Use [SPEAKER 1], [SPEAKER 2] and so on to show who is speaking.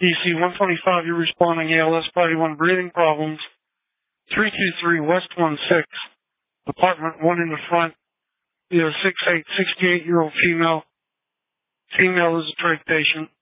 [SPEAKER 1] DC 125, you're responding ALS Party 1 breathing problems. 323 West 16, apartment 1 in the front. You have 68 year-old female. Female is a trach patient.